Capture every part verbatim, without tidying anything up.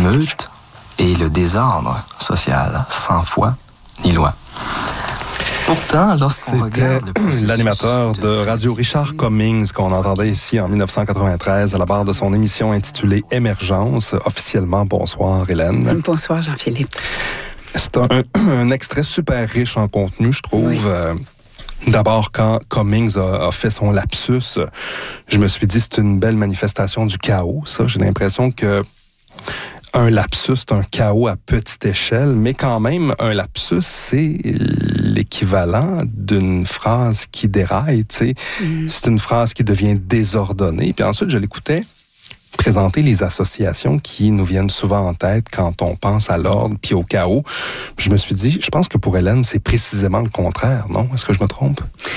l'émeute et le désordre social, sans foi ni loi. Pourtant, lorsqu'on C'était regarde le processus l'animateur de de Radio Richard Cummings qu'on entendait ici en dix-neuf cent quatre-vingt-treize à la barre de son émission intitulée Émergence. Officiellement, bonsoir Hélène. Bonsoir Jean-Philippe. C'est un, un extrait super riche en contenu, je trouve. Oui. Euh, D'abord, quand Cummings a, a fait son lapsus, je me suis dit c'est une belle manifestation du chaos, ça. J'ai l'impression que un lapsus, c'est un chaos à petite échelle, mais quand même, un lapsus, c'est l'équivalent d'une phrase qui déraille, tu sais. Mm. C'est une phrase qui devient désordonnée. Puis ensuite, je l'écoutais présenter les associations qui nous viennent souvent en tête quand on pense à l'ordre puis au chaos. Puis je me suis dit, je pense que pour Hélène, c'est précisément le contraire, non? Est-ce que je me trompe?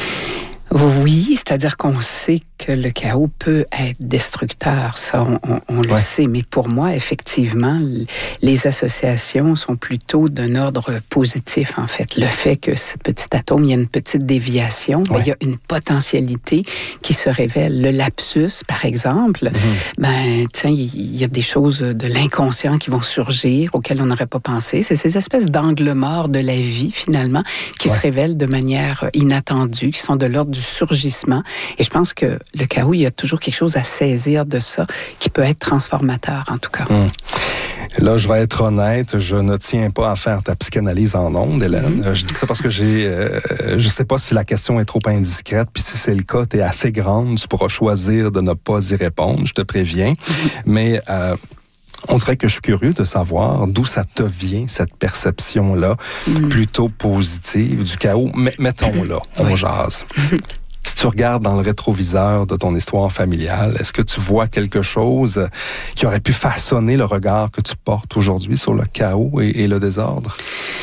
Oui, c'est-à-dire qu'on sait que le chaos peut être destructeur, ça on, on, on le ouais. sait, mais pour moi, effectivement, les associations sont plutôt d'un ordre positif, en fait. Le fait que ce petit atome, il y a une petite déviation, ouais. ben, il y a une potentialité qui se révèle. Le lapsus, par exemple, mm-hmm. ben, tiens, il y a des choses de l'inconscient qui vont surgir, auxquelles on n'aurait pas pensé. C'est ces espèces d'angles morts de la vie, finalement, qui ouais. se révèlent de manière inattendue, qui sont de l'ordre du surgissement. Et je pense que le chaos, il y a toujours quelque chose à saisir de ça qui peut être transformateur, en tout cas. Hum. Là, je vais être honnête, je ne tiens pas à faire ta psychanalyse en ondes, Hélène. Mm-hmm. Je dis ça parce que j'ai, euh, je sais pas si la question est trop indiscrète, puis si c'est le cas, tu es assez grande, tu pourras choisir de ne pas y répondre, je te préviens. Mm-hmm. Mais euh, on dirait que je suis curieux de savoir d'où ça te vient, cette perception-là, mm-hmm. plutôt positive du chaos. Mais mettons-là, on oui. jase. Mm-hmm. Si tu regardes dans le rétroviseur de ton histoire familiale, est-ce que tu vois quelque chose qui aurait pu façonner le regard que tu portes aujourd'hui sur le chaos et, et le désordre?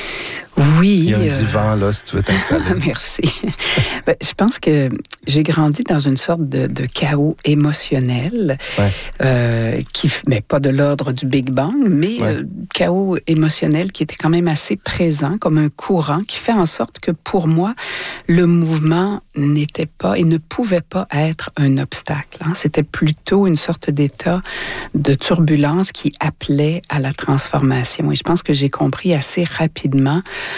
Oui. Il y a un divan, là, si tu veux t'installer. Merci. Ben, je pense que j'ai grandi dans une sorte de, de chaos émotionnel, ouais. euh, qui, mais pas de l'ordre du Big Bang, mais ouais. euh, chaos émotionnel qui était quand même assez présent, comme un courant, qui fait en sorte que pour moi, le mouvement n'était pas et ne pouvait pas être un obstacle. Hein. C'était plutôt une sorte d'état de turbulence qui appelait à la transformation. Et je pense que j'ai compris assez rapidement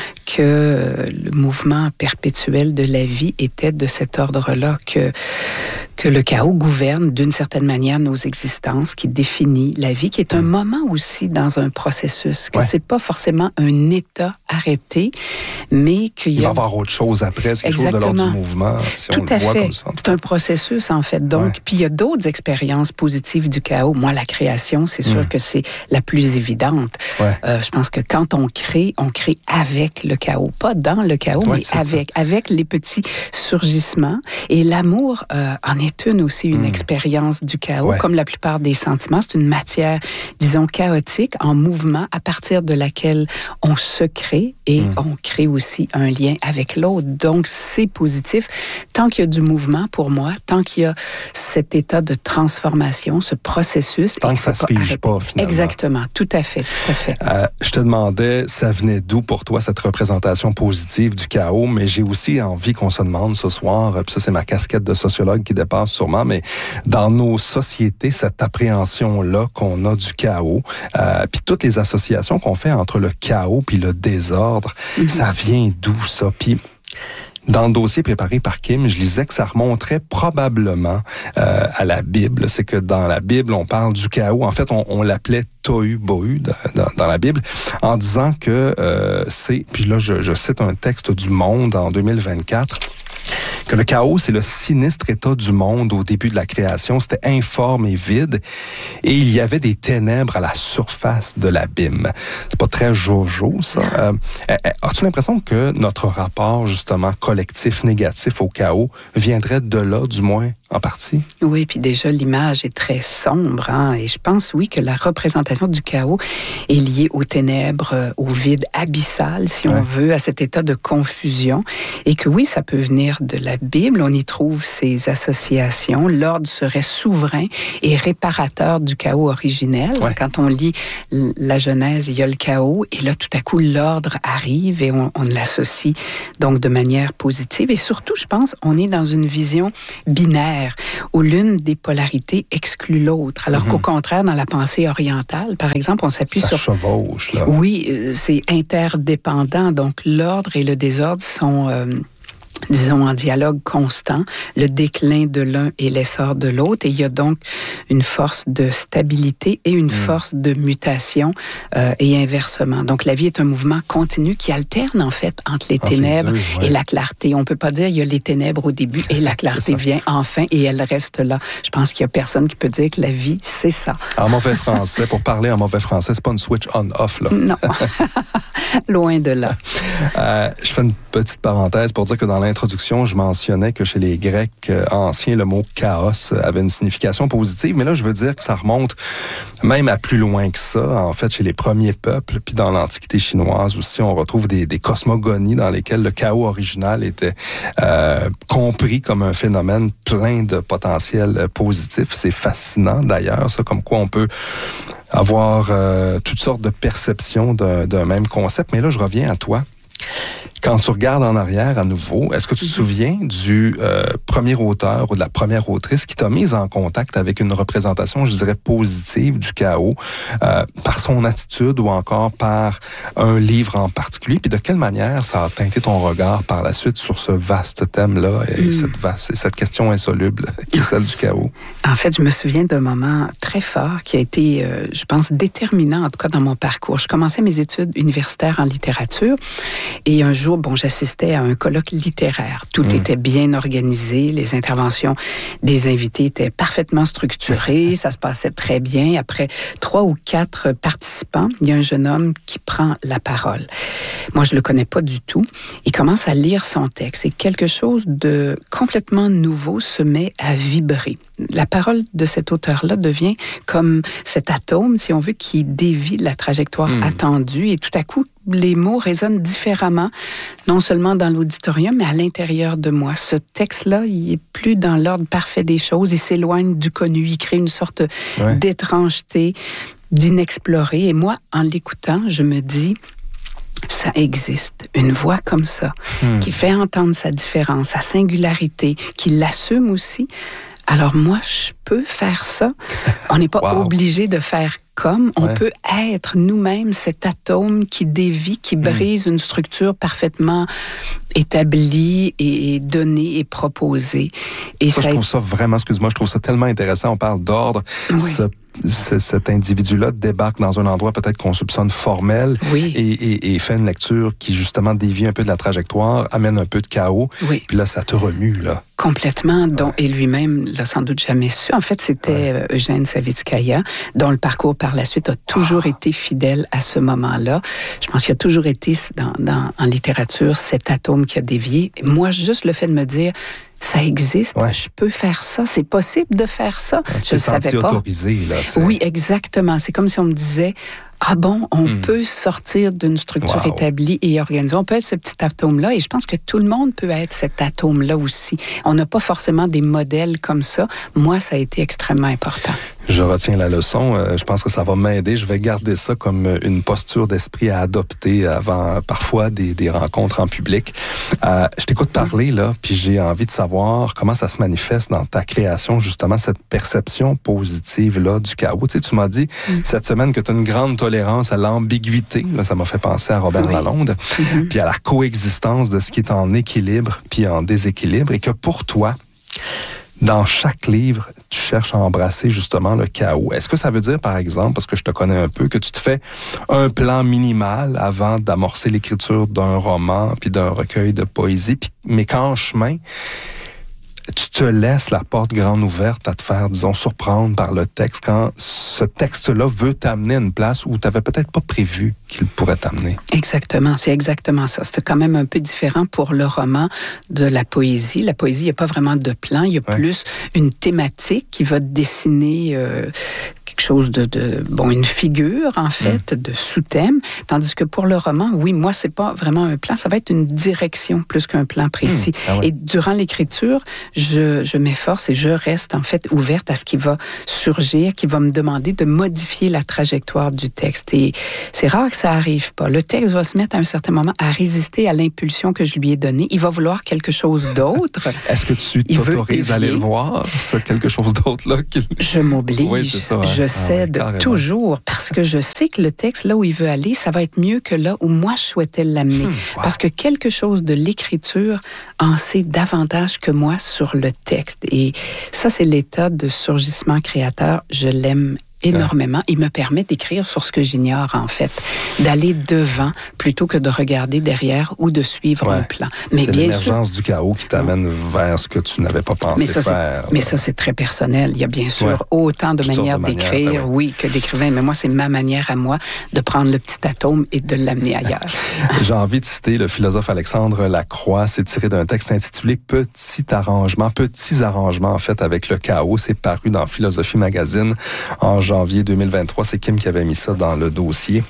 que le mouvement perpétuel de la vie était de cet ordre-là, que, que le chaos gouverne d'une certaine manière nos existences, qui définit la vie, qui est un mmh. moment aussi dans un processus, que ouais. c'est pas forcément un état arrêté, mais qu'il y a... Il va y avoir autre chose après, c'est quelque Exactement. chose de l'ordre du mouvement, si Tout on le voit fait. comme ça. C'est un processus, en fait. Donc, ouais. puis il y a d'autres expériences positives du chaos. Moi, la création, c'est sûr mmh. que c'est la plus évidente. Ouais. Euh, je pense que quand on crée, on crée avec le chaos. Pas dans le chaos, ouais, mais avec. Ça. Avec les petits surgissements. Et l'amour euh, en est une aussi, une mmh. expérience du chaos. Ouais. Comme la plupart des sentiments, c'est une matière, disons, chaotique, en mouvement, à partir de laquelle on se crée et mmh. on crée aussi un lien avec l'autre. Donc, c'est positif. Tant qu'il y a du mouvement, pour moi, tant qu'il y a cet état de transformation, ce processus... Tant que ça ne se fige pas, finalement. Exactement, tout à fait, tout à fait. Euh, je te demandais, ça venait d'où pour toi, cette représentation positive du chaos, mais j'ai aussi envie qu'on se demande ce soir, puis ça c'est ma casquette de sociologue qui dépasse sûrement, mais dans nos sociétés, cette appréhension-là qu'on a du chaos, euh, puis toutes les associations qu'on fait entre le chaos puis le désordre, mm-hmm. ça vient d'où ça? Puis dans le dossier préparé par Kim, je lisais que ça remonterait probablement euh, à la Bible. C'est que dans la Bible, on parle du chaos. En fait, on, on l'appelait tohu bohu dans, dans, dans la Bible, en disant que euh, c'est, puis là, je, je cite un texte du Monde en deux mille vingt-quatre, que le chaos, c'est le sinistre état du monde au début de la création. C'était informe et vide. Et il y avait des ténèbres à la surface de l'abîme. C'est pas très jojo, ça. Euh, as-tu l'impression que notre rapport, justement, collectif, négatif au chaos, viendrait de là, du moins, en partie? Oui, puis déjà, l'image est très sombre. Hein? Et je pense, oui, que la représentation du chaos est liée aux ténèbres, au vide abyssal, si ouais. on veut, à cet état de confusion. Et que oui, ça peut venir de la Bible. On y trouve ces associations. L'ordre serait souverain et réparateur du chaos originel. Ouais. Quand on lit la Genèse, il y a le chaos. Et là, tout à coup, l'ordre arrive et on, on l'associe donc de manière positive. Et surtout, je pense, on est dans une vision binaire. binaire, où l'une des polarités exclut l'autre. Alors mm-hmm. qu'au contraire, dans la pensée orientale, par exemple, on s'appuie ça sur... Ça chevauche, là. Oui, c'est interdépendant. Donc, l'ordre et le désordre sont... Euh, disons, en dialogue constant, le déclin de l'un et l'essor de l'autre. Et il y a donc une force de stabilité et une mmh. force de mutation euh, et inversement. Donc, la vie est un mouvement continu qui alterne, en fait, entre les ah, ténèbres deux, ouais. et la clarté. On ne peut pas dire il y a les ténèbres au début et la clarté vient enfin et elle reste là. Je pense qu'il n'y a personne qui peut dire que la vie, c'est ça. En mauvais français, pour parler en mauvais français, c'est pas une switch on-off, là. Non. Loin de là. Euh, je fais une petite parenthèse pour dire que dans l'introduction, je mentionnais que chez les Grecs euh, anciens, le mot chaos avait une signification positive, mais là, je veux dire que ça remonte même à plus loin que ça. En fait, chez les premiers peuples, puis dans l'Antiquité chinoise aussi, on retrouve des, des cosmogonies dans lesquelles le chaos original était euh, compris comme un phénomène plein de potentiel positif. C'est fascinant d'ailleurs, ça, comme quoi on peut avoir euh, toutes sortes de perceptions d'un, d'un même concept. Mais là, je reviens à toi. Quand tu regardes en arrière à nouveau, est-ce que tu te souviens du euh, premier auteur ou de la première autrice qui t'a mise en contact avec une représentation, je dirais, positive du chaos, euh, par son attitude ou encore par un livre en particulier? Puis de quelle manière ça a teinté ton regard par la suite sur ce vaste thème-là et mm. cette, vaste, cette question insoluble qui est celle du chaos? En fait, je me souviens d'un moment très fort qui a été, euh, je pense, déterminant, en tout cas dans mon parcours. Je commençais mes études universitaires en littérature et un jour, bon, j'assistais à un colloque littéraire. Tout mmh. était bien organisé, les interventions des invités étaient parfaitement structurées, ça se passait très bien. Après trois ou quatre participants, il y a un jeune homme qui prend la parole. Moi, je le connais pas du tout. Il commence à lire son texte et quelque chose de complètement nouveau se met à vibrer. La parole de cet auteur-là devient comme cet atome, si on veut, qui dévie la trajectoire mmh. attendue et tout à coup, les mots résonnent différemment, non seulement dans l'auditorium, mais à l'intérieur de moi. Ce texte-là, il est plus dans l'ordre parfait des choses, il s'éloigne du connu, il crée une sorte ouais. d'étrangeté, d'inexploré. Et moi, en l'écoutant, je me dis, ça existe, une voix comme ça, hmm. qui fait entendre sa différence, sa singularité, qui l'assume aussi. Alors moi, je peux faire ça. On n'est pas wow. obligé de faire comme. On ouais. peut être nous-mêmes cet atome qui dévie, qui brise mmh. une structure parfaitement établie et donnée et proposée. Et ça, ça, je trouve ça vraiment, excuse-moi, je trouve ça tellement intéressant. On parle d'ordre. Oui. Ce cet individu-là débarque dans un endroit peut-être qu'on soupçonne formel oui. et, et, et fait une lecture qui justement dévie un peu de la trajectoire, amène un peu de chaos, oui. puis là, ça te remue, là. Complètement, dont, ouais. et lui-même l'a sans doute jamais su. En fait, c'était ouais. Eugène Savitskaya, dont le parcours par la suite a toujours oh. été fidèle à ce moment-là. Je pense qu'il a toujours été dans, dans, en littérature cet atome qui a dévié. Et moi, juste le fait de me dire, ça existe, ouais. je peux faire ça, c'est possible de faire ça. Ouais, je ne savais pas. Autorisé, là, oui, exactement. C'est comme si on me disait, ah bon, on mm. peut sortir d'une structure wow. établie et organisée. On peut être ce petit atome-là et je pense que tout le monde peut être cet atome-là aussi. On n'a pas forcément des modèles comme ça. Moi, ça a été extrêmement important. Je retiens la leçon. Euh, je pense que ça va m'aider. Je vais garder ça comme une posture d'esprit à adopter avant parfois des, des rencontres en public. Euh, je t'écoute parler, là, puis j'ai envie de savoir comment ça se manifeste dans ta création, justement, cette perception positive-là du chaos. Tu sais, tu m'as dit mm. cette semaine que tu as une grande tolérance à l'ambiguïté. Là, ça m'a fait penser à Robert oui. Lalonde. Mm-hmm. Puis à la coexistence de ce qui est en équilibre puis en déséquilibre et que pour toi, dans chaque livre, tu cherches à embrasser justement le chaos. Est-ce que ça veut dire, par exemple, parce que je te connais un peu, que tu te fais un plan minimal avant d'amorcer l'écriture d'un roman puis d'un recueil de poésie, puis, mais qu'en chemin, tu te laisses la porte grande ouverte à te faire, disons, surprendre par le texte quand ce texte-là veut t'amener à une place où tu n'avais peut-être pas prévu qu'il pourrait t'amener. Exactement, c'est exactement ça. C'est quand même un peu différent pour le roman de la poésie. La poésie, il n'y a pas vraiment de plan, il y a ouais. plus une thématique qui va dessiner euh, quelque chose de, de... Bon, une figure, en fait, mmh. de sous-thème. Tandis que pour le roman, oui, moi, c'est pas vraiment un plan, ça va être une direction plus qu'un plan précis. Mmh. Ah ouais. Et durant l'écriture, je, je m'efforce et je reste en fait ouverte à ce qui va surgir, qui va me demander de modifier la trajectoire du texte. Et c'est rare que ça arrive pas. Le texte va se mettre à un certain moment à résister à l'impulsion que je lui ai donnée. Il va vouloir quelque chose d'autre. Est-ce que tu t'autorises à aller le voir, ce quelque chose d'autre-là? Qu'il... Je m'oblige. Oui, c'est ça, hein? Je cède ah, ouais, toujours parce que je sais que le texte, là où il veut aller, ça va être mieux que là où moi je souhaitais l'amener. Hmm, wow. Parce que quelque chose de l'écriture en sait davantage que moi sur le texte. Et ça, c'est l'état de surgissement créateur. Je l'aime énormément. Il me permet d'écrire sur ce que j'ignore, en fait. D'aller devant plutôt que de regarder derrière ou de suivre ouais. un plan. Mais c'est bien l'émergence sûr, du chaos qui t'amène vers ce que tu n'avais pas pensé mais ça, faire. Mais ça, c'est très personnel. Il y a bien sûr ouais. autant de Toutes manières de d'écrire, manières, oui, que d'écrivain. Mais moi, c'est ma manière à moi de prendre le petit atome et de l'amener ailleurs. J'ai envie de citer le philosophe Alexandre Lacroix. C'est tiré d'un texte intitulé « Petit arrangement », « Petits arrangements », en fait, avec le chaos. C'est paru dans Philosophie Magazine en janvier deux mille vingt-trois. C'est Kim qui avait mis ça dans le dossier.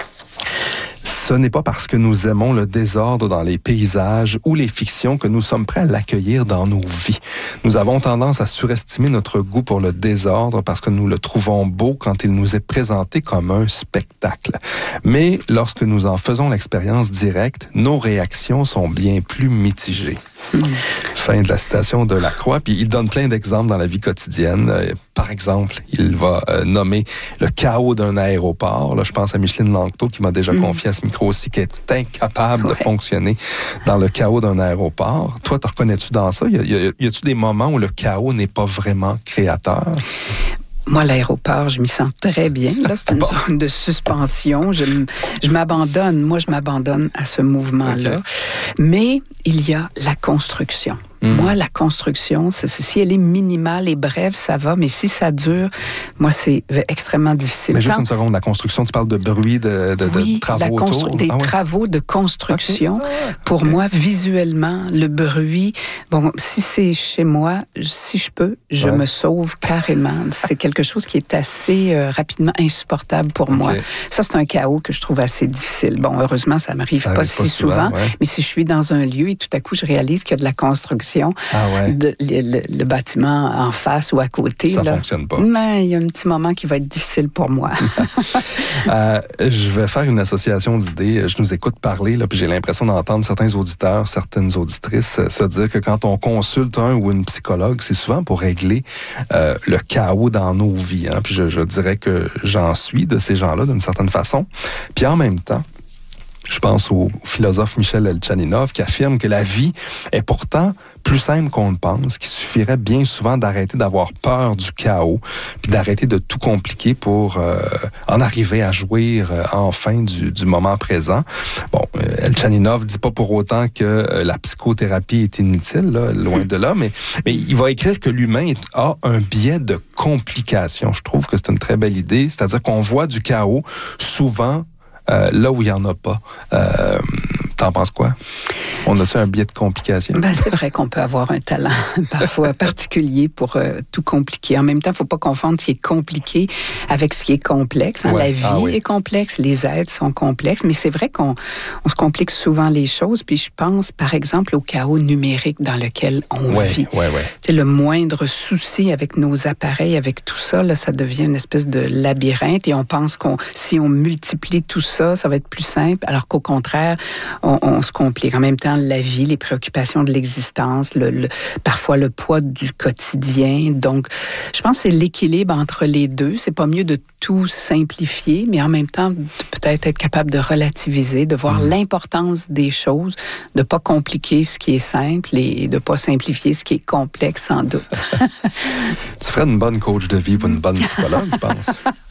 Ce n'est pas parce que nous aimons le désordre dans les paysages ou les fictions que nous sommes prêts à l'accueillir dans nos vies. Nous avons tendance à surestimer notre goût pour le désordre parce que nous le trouvons beau quand il nous est présenté comme un spectacle. Mais lorsque nous en faisons l'expérience directe, nos réactions sont bien plus mitigées. Mmh. Fin de la citation de Lacroix. Puis il donne plein d'exemples dans la vie quotidienne. Euh, par exemple, il va euh, nommer le chaos d'un aéroport. Là, je pense à Micheline Langto qui m'a déjà mmh. confié à ce micro aussi qui est incapable ouais. de fonctionner dans le chaos d'un aéroport. Toi, te reconnais-tu dans ça? Y, a, y, a, y a-tu des moments où le chaos n'est pas vraiment créateur? Moi, l'aéroport, je m'y sens très bien. Là, c'est une bon. zone de suspension. Je, je m'abandonne. Moi, je m'abandonne à ce mouvement-là. Okay. Mais il y a la construction. Mmh. Moi, la construction, c'est, c'est, si elle est minimale et brève, ça va. Mais si ça dure, moi, c'est extrêmement difficile. Mais juste Quand... une seconde, la construction, tu parles de bruit, de, de, oui, de travaux la constru... autour? des ah, ouais. travaux de construction. Okay. Ah, pour okay. moi, visuellement, le bruit, bon, si c'est chez moi, si je peux, je ouais. me sauve carrément. C'est quelque chose qui est assez euh, rapidement insupportable pour okay. moi. Ça, c'est un chaos que je trouve assez difficile. Bon, heureusement, ça m'arrive ça pas si pas souvent, souvent ouais. mais si je suis dans un lieu et tout à coup, je réalise qu'il y a de la construction, ah ouais. de, le, le, le bâtiment en face ou à côté. Ça là, fonctionne pas. Mais il y a un petit moment qui va être difficile pour moi. euh, je vais faire une association d'idées. Je nous écoute parler, là, puis j'ai l'impression d'entendre certains auditeurs, certaines auditrices euh, se dire que quand on consulte un ou une psychologue, c'est souvent pour régler euh, le chaos dans nos vies. Hein. Puis je, je dirais que j'en suis de ces gens-là d'une certaine façon. Puis en même temps, je pense au philosophe Michel Elchaninov qui affirme que la vie est pourtant plus simple qu'on le pense, qu'il suffirait bien souvent d'arrêter d'avoir peur du chaos, puis d'arrêter de tout compliquer pour euh, en arriver à jouir euh, enfin du, du moment présent. Bon, euh, Elchaninov dit pas pour autant que euh, la psychothérapie est inutile, là, loin de là, mais, mais il va écrire que l'humain a un biais de complication. Je trouve que c'est une très belle idée, c'est-à-dire qu'on voit du chaos souvent Euh, là où il n'y en a pas. Euh, t'en penses quoi? On a-tu un biais de complication? Ben, c'est vrai qu'on peut avoir un talent parfois particulier pour euh, tout compliquer. En même temps, il ne faut pas confondre ce qui est compliqué avec ce qui est complexe. Hein. Ouais. La vie ah, oui. est complexe, les êtres sont complexes, mais c'est vrai qu'on on se complique souvent les choses. Puis je pense, par exemple, au chaos numérique dans lequel on ouais, vit. Ouais, ouais. C'est le moindre souci avec nos appareils, avec tout ça, là, ça devient une espèce de labyrinthe et on pense qu'on si on multiplie tout ça, ça va être plus simple, alors qu'au contraire, on, on se complique. En même temps, la vie, les préoccupations de l'existence, le, le, parfois le poids du quotidien. Donc, je pense que c'est l'équilibre entre les deux. C'est pas mieux de tout simplifier, mais en même temps, de peut-être être capable de relativiser, de voir mmh. l'importance des choses, de pas compliquer ce qui est simple et de pas simplifier ce qui est complexe, sans doute. Tu ferais une bonne coach de vie ou une bonne psychologue, je pense.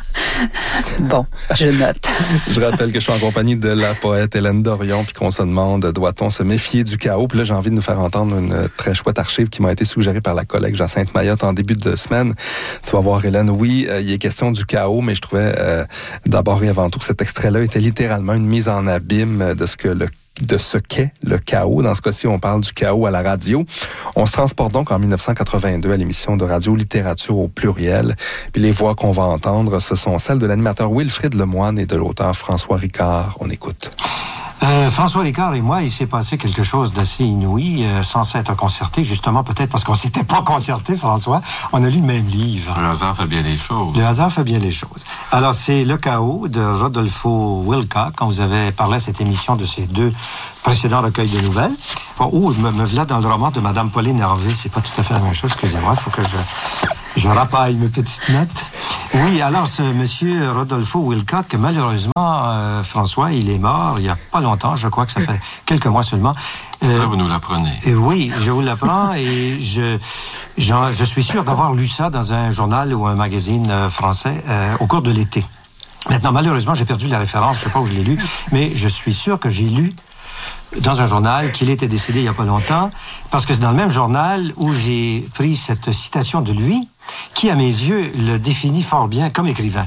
Bon, je note. Je rappelle que je suis en compagnie de la poète Hélène Dorion, puis qu'on se demande, doit-on se méfier du chaos? Puis là, j'ai envie de nous faire entendre une très chouette archive qui m'a été suggérée par la collègue Jacinthe Mayotte en début de semaine. Tu vas voir, Hélène, oui, euh, il est question du chaos, mais je trouvais euh, d'abord et avant tout que cet extrait-là était littéralement une mise en abîme de ce que le de ce qu'est le chaos. Dans ce cas-ci, on parle du chaos à la radio. On se transporte donc en dix-neuf cent quatre-vingt-deux à l'émission de radio Littérature au pluriel. Puis les voix qu'on va entendre, ce sont celles de l'animateur Wilfrid Lemoine et de l'auteur François Ricard. On écoute. Euh, François Lécart et moi, il s'est passé quelque chose d'assez inouï, euh, sans s'être concerté, justement, peut-être parce qu'on s'était pas concerté, François. On a lu le même livre. Le hasard fait bien les choses. Le hasard fait bien les choses. Alors, c'est Le Chaos de Rodolfo Wilcock, quand vous avez parlé à cette émission de ces deux précédents recueils de nouvelles. Bon, oh, me, me voilà dans le roman de Madame Pauline Hervé. C'est pas tout à fait la même chose, excusez-moi. Il faut que je... Je rapaille mes petites notes. Oui, alors ce monsieur Rodolfo Wilcock, malheureusement, euh, François, il est mort il y a pas longtemps, je crois que ça fait quelques mois seulement. Euh, ça, vous nous l'apprenez. Euh, oui, je vous l'apprends et je, je, je suis sûr d'avoir lu ça dans un journal ou un magazine euh, français euh, au cours de l'été. Maintenant, malheureusement, j'ai perdu la référence, je sais pas où je l'ai lu, mais je suis sûr que j'ai lu dans un journal qu'il était décédé il y a pas longtemps, parce que c'est dans le même journal où j'ai pris cette citation de lui, qui, à mes yeux, le définit fort bien comme écrivain.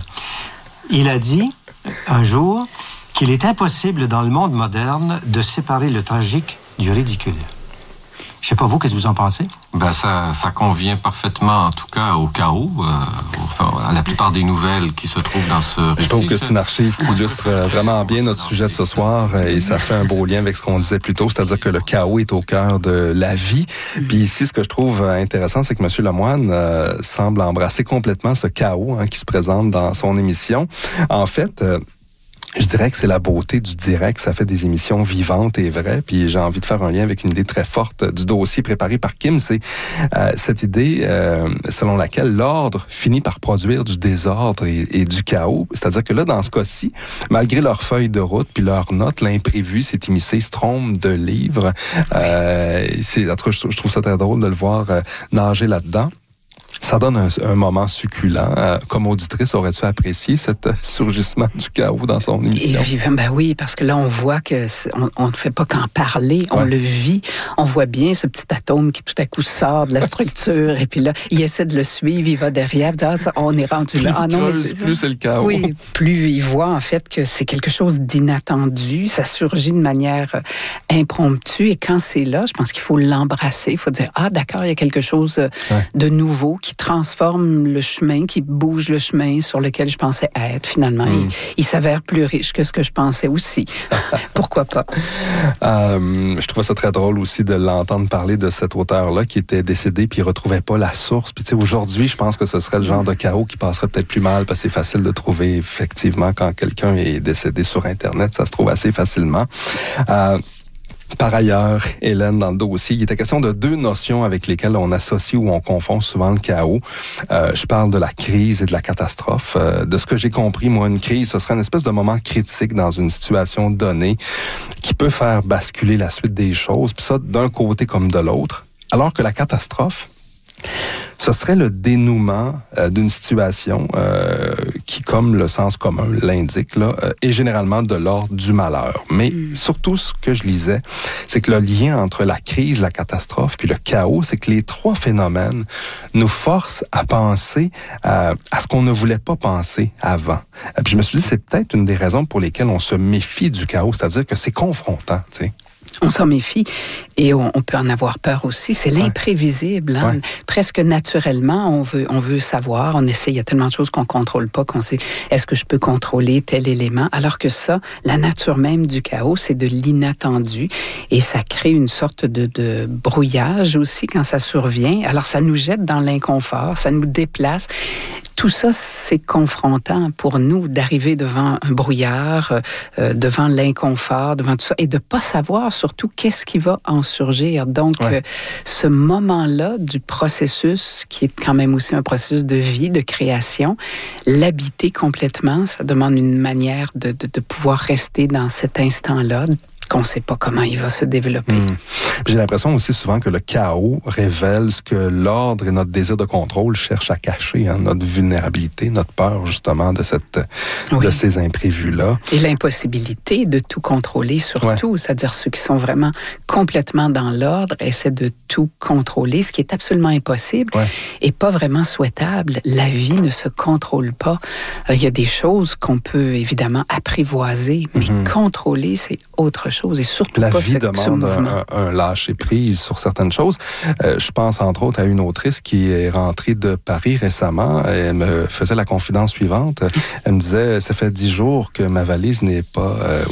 Il a dit, un jour, qu'il est impossible dans le monde moderne de séparer le tragique du ridicule. Je sais pas vous, qu'est-ce que vous en pensez? Ben ça, ça convient parfaitement, en tout cas, au chaos, euh, enfin, à la plupart des nouvelles qui se trouvent dans ce récit. Je trouve que c'est une archive qui illustre vraiment bien notre sujet de ce soir et ça fait un beau lien avec ce qu'on disait plus tôt, c'est-à-dire que le chaos est au cœur de la vie. Puis ici, ce que je trouve intéressant, c'est que M. Lemoine euh, semble embrasser complètement ce chaos hein, qui se présente dans son émission. En fait... Euh, Je dirais que c'est la beauté du direct, ça fait des émissions vivantes et vraies, puis j'ai envie de faire un lien avec une idée très forte du dossier préparé par Kim, c'est euh, cette idée euh, selon laquelle l'ordre finit par produire du désordre et, et du chaos, c'est-à-dire que là, dans ce cas-ci, malgré leur feuille de route puis leurs notes, l'imprévu s'est immiscé strombe de livres, euh, c'est, en tout cas, je trouve ça très drôle de le voir euh, nager là-dedans. Ça donne un, un moment succulent. Euh, comme auditrice, aurais-tu apprécié cet surgissement du chaos dans son émission? Et vivant, ben oui, parce que là, on voit que on ne fait pas qu'en parler, on ouais. le vit. On voit bien ce petit atome qui tout à coup sort de la structure, et puis là, il essaie de le suivre, il va derrière, ah, on est rendu là. Ah, non, creuse, mais c'est, plus c'est le chaos. Oui, plus il voit en fait que c'est quelque chose d'inattendu, ça surgit de manière impromptue, et quand c'est là, je pense qu'il faut l'embrasser, il faut dire, ah d'accord, il y a quelque chose ouais. de nouveau qui transforme le chemin, qui bouge le chemin sur lequel je pensais être. Finalement, mm. il, il s'avère plus riche que ce que je pensais aussi. Pourquoi pas? Euh, je trouvais ça très drôle aussi de l'entendre parler de cet auteur-là qui était décédé puis il retrouvait pas la source. Puis tu sais, aujourd'hui, je pense que ce serait le genre de chaos qui passerait peut-être plus mal parce que c'est facile de trouver effectivement quand quelqu'un est décédé sur Internet, ça se trouve assez facilement. Euh, Par ailleurs, Hélène, dans le dossier, il était question de deux notions avec lesquelles on associe ou on confond souvent le chaos. Euh, je parle de la crise et de la catastrophe. Euh, de ce que j'ai compris, moi, une crise, ce serait une espèce de moment critique dans une situation donnée qui peut faire basculer la suite des choses, puis ça d'un côté comme de l'autre. Alors que la catastrophe, ce serait le dénouement euh, d'une situation euh, qui, comme le sens commun l'indique, là, euh, est généralement de l'ordre du malheur. Mais mmh. surtout, ce que je lisais, c'est que le lien entre la crise, la catastrophe puis le chaos, c'est que les trois phénomènes nous forcent à penser euh, à ce qu'on ne voulait pas penser avant. Et puis je me suis dit, c'est peut-être une des raisons pour lesquelles on se méfie du chaos, c'est-à-dire que c'est confrontant, tu sais. On s'en méfie et on, on peut en avoir peur aussi. C'est l'imprévisible. Hein? Ouais. Presque naturellement, on veut, on veut savoir. On essaie. Il y a tellement de choses qu'on contrôle pas qu'on sait. Est-ce que je peux contrôler tel élément? Alors que ça, la nature même du chaos, c'est de l'inattendu et ça crée une sorte de, de brouillage aussi quand ça survient. Alors ça nous jette dans l'inconfort, ça nous déplace. Tout ça, c'est confrontant pour nous d'arriver devant un brouillard, euh, devant l'inconfort, devant tout ça, et de pas savoir surtout qu'est-ce qui va en surgir. Donc, ouais. euh, ce moment-là du processus, qui est quand même aussi un processus de vie, de création, l'habiter complètement, ça demande une manière de, de, de pouvoir rester dans cet instant-là, qu'on ne sait pas comment il va se développer. Mmh. J'ai l'impression aussi souvent que le chaos révèle ce que l'ordre et notre désir de contrôle cherchent à cacher, hein, notre vulnérabilité, notre peur justement de, cette, oui. de ces imprévus-là. Et l'impossibilité de tout contrôler surtout, ouais. c'est-à-dire ceux qui sont vraiment complètement dans l'ordre essaient de tout contrôler, ce qui est absolument impossible ouais. et pas vraiment souhaitable. La vie ne se contrôle pas. Il y a des choses qu'on peut évidemment apprivoiser, mais mmh. contrôler, c'est autre chose. Et surtout la pas vie ce, demande ce un, un lâcher-prise sur certaines choses. Euh, je pense entre autres à une autrice qui est rentrée de Paris récemment. Elle me faisait la confidence suivante. Elle me disait, ça fait dix jours que ma valise n'est pas euh,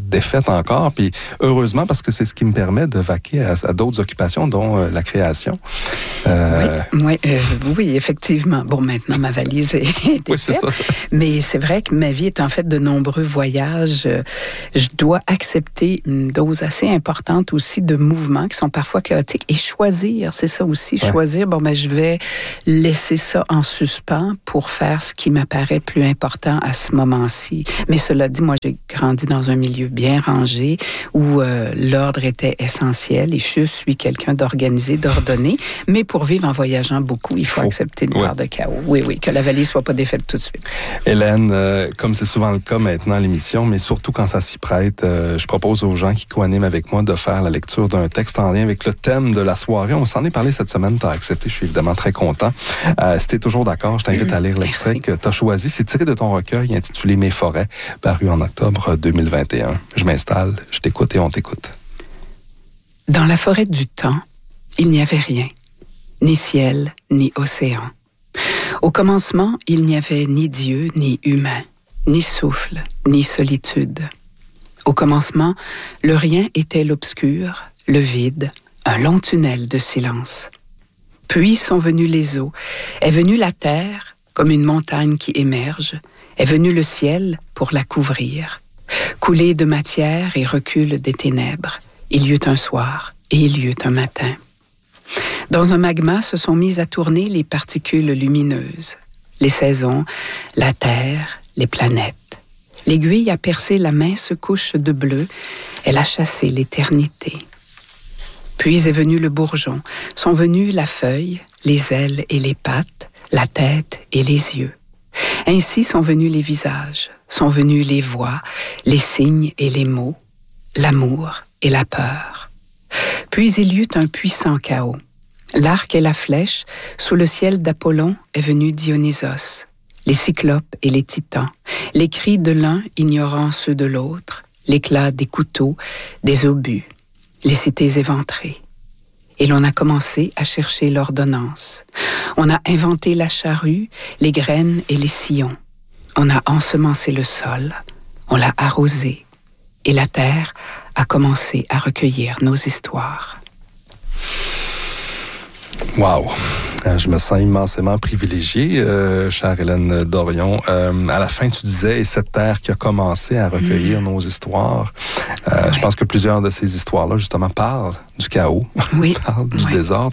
défaite encore. Puis heureusement, parce que c'est ce qui me permet de vaquer à, à d'autres occupations, dont euh, la création. Euh... Oui, oui, euh, oui, effectivement. Bon, maintenant, ma valise est défaite. Oui, c'est ça, ça. Mais c'est vrai que ma vie est en fait de nombreux voyages. Je dois accepter une dose assez importante aussi de mouvements qui sont parfois chaotiques et choisir, c'est ça aussi, ouais. choisir, bon, ben, je vais laisser ça en suspens pour faire ce qui m'apparaît plus important à ce moment-ci. Mais cela dit, moi, j'ai grandi dans un milieu bien rangé où euh, l'ordre était essentiel et je suis quelqu'un d'organisé, d'ordonné. Mais pour vivre en voyageant beaucoup, il faut, faut. accepter une ouais. part de chaos. Oui, oui, que la valise soit pas défaite tout de suite. Hélène, euh, comme c'est souvent le cas maintenant à l'émission, mais surtout quand ça s'y prête, euh, je propose aux gens qui co-animent avec moi de faire la lecture d'un texte en lien avec le thème de la soirée. On s'en est parlé cette semaine, tu as accepté, je suis évidemment très content. Euh, si tu es toujours d'accord, je t'invite mmh, à lire l'extrait merci. que tu as choisi. C'est tiré de ton recueil intitulé Mes forêts, paru en octobre deux mille vingt et un. Je m'installe, je t'écoute et on t'écoute. Dans la forêt du temps, il n'y avait rien, ni ciel, ni océan. Au commencement, il n'y avait ni Dieu, ni humain, ni souffle, ni solitude. Au commencement, le rien était l'obscur, le vide, un long tunnel de silence. Puis sont venus les eaux, est venue la terre, comme une montagne qui émerge, est venu le ciel pour la couvrir. Coulée de matière et recul des ténèbres, il y eut un soir et il y eut un matin. Dans un magma se sont mises à tourner les particules lumineuses, les saisons, la terre, les planètes. L'aiguille a percé la mince couche de bleu, elle a chassé l'éternité. Puis est venu le bourgeon, sont venus la feuille, les ailes et les pattes, la tête et les yeux. Ainsi sont venus les visages, sont venus les voix, les signes et les mots, l'amour et la peur. Puis il y eut un puissant chaos. L'arc et la flèche, sous le ciel d'Apollon est venu Dionysos, les cyclopes et les titans, les cris de l'un ignorant ceux de l'autre, l'éclat des couteaux, des obus, les cités éventrées. Et l'on a commencé à chercher l'ordonnance. On a inventé la charrue, les graines et les sillons. On a ensemencé le sol, on l'a arrosé, et la terre a commencé à recueillir nos histoires. Wow! Je me sens immensément privilégié, euh, chère Hélène Dorion. Euh, à la fin, tu disais, cette terre qui a commencé à recueillir mmh. nos histoires. Euh, ouais. Je pense que plusieurs de ces histoires-là, justement, parlent du chaos, oui. parlent du oui. désordre.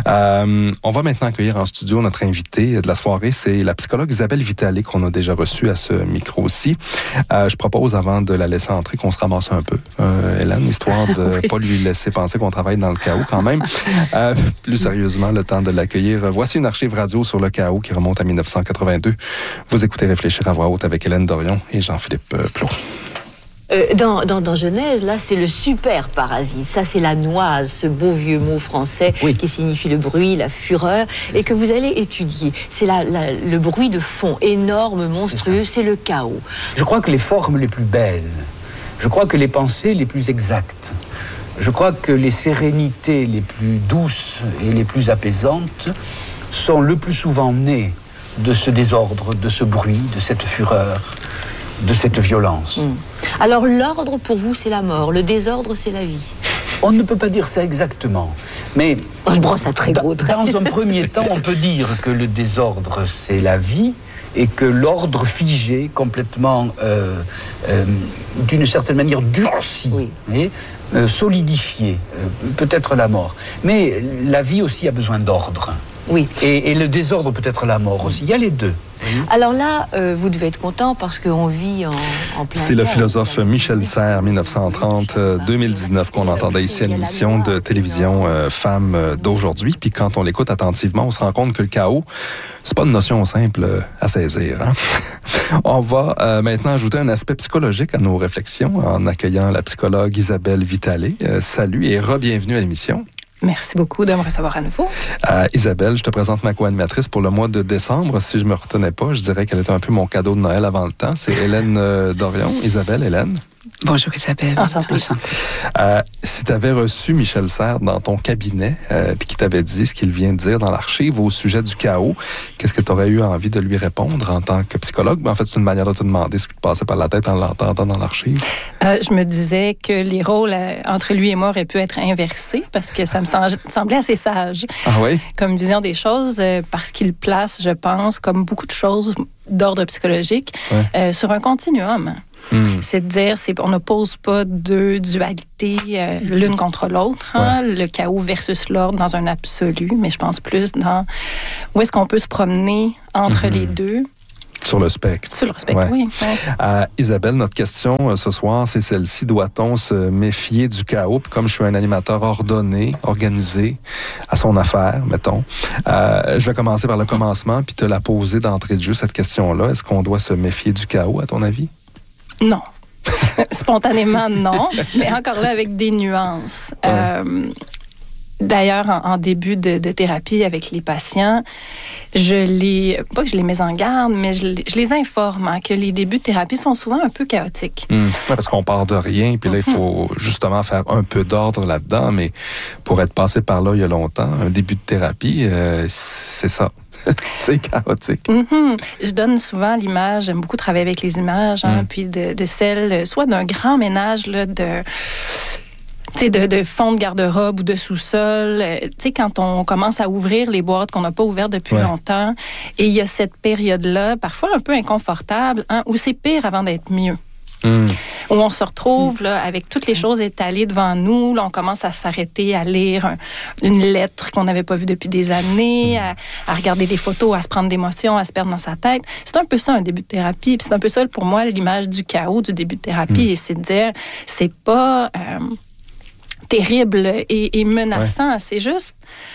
Euh, on va maintenant accueillir en studio notre invitée de la soirée. C'est la psychologue Isabelle Vitale qu'on a déjà reçue à ce micro-ci. Euh, je propose, avant de la laisser entrer, qu'on se ramasse un peu, euh, Hélène, histoire de ne oui. pas lui laisser penser qu'on travaille dans le chaos quand même. Euh, plus sérieusement, le temps de l'accueillir. Voici une archive radio sur le chaos qui remonte à dix-neuf cent quatre-vingt-deux. Vous écoutez Réfléchir à voix haute avec Hélène Dorion et Jean-Philippe Plot. Euh, dans, dans, dans Genèse, là, c'est le super parasite. Ça, c'est la noise, ce beau vieux mot français oui. qui signifie le bruit, la fureur, c'est et ça. que vous allez étudier. C'est la, la, le bruit de fond, énorme, monstrueux, c'est, c'est le chaos. Je crois que les formes les plus belles, je crois que les pensées les plus exactes, je crois que les sérénités les plus douces et les plus apaisantes sont le plus souvent nées de ce désordre, de ce bruit, de cette fureur, de cette violence. Mmh. Alors l'ordre pour vous c'est la mort, le désordre c'est la vie. On ne peut pas dire ça exactement, mais oh, je brosse à très gros traits. Dans un premier temps, on peut dire que le désordre c'est la vie et que l'ordre figé, complètement, euh, euh, d'une certaine manière durci, oui. et, euh, solidifié, euh, peut-être la mort. Mais la vie aussi a besoin d'ordre. Oui. Et, et le désordre peut être la mort aussi. Il y a les deux. Alors là, euh, vous devez être content parce qu'on vit en, en plein C'est le philosophe Michel Serres, dix-neuf cent trente à deux mille dix-neuf, qu'on entendait ici à l'émission de télévision euh, Femmes d'aujourd'hui. Puis quand on l'écoute attentivement, on se rend compte que le chaos, c'est pas une notion simple à saisir. Hein? On va euh, maintenant ajouter un aspect psychologique à nos réflexions en accueillant la psychologue Isabelle Vitale. Euh, salut et re-bienvenue à l'émission. Merci beaucoup de me recevoir à nouveau. Euh, Isabelle, je te présente ma co-animatrice pour le mois de décembre. Si je me retenais pas, je dirais qu'elle était un peu mon cadeau de Noël avant le temps. C'est Hélène euh, Dorion. Isabelle, Hélène. Bonjour Isabelle. Enchantée. Enchantée. Euh, si tu avais reçu Michel Serres dans ton cabinet, euh, puis qu'il t'avait dit ce qu'il vient de dire dans l'archive au sujet du chaos, qu'est-ce que tu aurais eu envie de lui répondre en tant que psychologue? Ben, en fait, c'est une manière de te demander ce qui te passait par la tête en l'entendant dans l'archive. Euh, je me disais que les rôles euh, entre lui et moi auraient pu être inversés parce que ça me semblait assez sage. Ah oui? Comme vision des choses, euh, parce qu'il place, je pense, comme beaucoup de choses d'ordre psychologique, ouais. euh, sur un continuum. Mm. C'est de dire, c'est, on n'oppose pas deux dualités euh, l'une contre l'autre, hein, ouais. le chaos versus l'ordre dans un absolu, mais je pense plus dans où est-ce qu'on peut se promener entre mm-hmm. les deux. Sur le spectre. Sur le spectre, ouais. oui. Ouais. Euh, Isabelle, notre question euh, ce soir, c'est celle-ci. Doit-on se méfier du chaos? Puis comme je suis un animateur ordonné, organisé, à son affaire, mettons, euh, je vais commencer par le commencement puis te la poser d'entrée de jeu, cette question-là. Est-ce qu'on doit se méfier du chaos, à ton avis? Non. Spontanément, non. Mais encore là, avec des nuances. Ouais. Euh, D'ailleurs, en, en début de, de thérapie avec les patients, je les, pas que je les mets en garde, mais je, je les informe hein, que les débuts de thérapie sont souvent un peu chaotiques. Mmh. Ouais, parce qu'on part de rien, puis là, il faut justement faire un peu d'ordre là-dedans, mais pour être passé par là il y a longtemps, un début de thérapie, euh, c'est ça. C'est chaotique. Mm-hmm. Je donne souvent l'image, j'aime beaucoup travailler avec les images, hein, mm. puis de, de celle, soit d'un grand ménage là, de... T'sais, de, de fond de garde-robe ou de sous-sol. Tu sais, quand on commence à ouvrir les boîtes qu'on n'a pas ouvertes depuis ouais. longtemps, et il y a cette période-là, parfois un peu inconfortable, hein, où c'est pire avant d'être mieux. Mm. Où on se retrouve là, avec toutes les choses étalées devant nous. Là, on commence à s'arrêter, à lire un, une lettre qu'on n'avait pas vue depuis des années, à, à regarder des photos, à se prendre d'émotions, à se perdre dans sa tête. C'est un peu ça, un début de thérapie. Puis c'est un peu ça, pour moi, l'image du chaos du début de thérapie. Mm. Et c'est de dire, c'est pas... Euh, terrible et, et menaçant. Ouais. C'est juste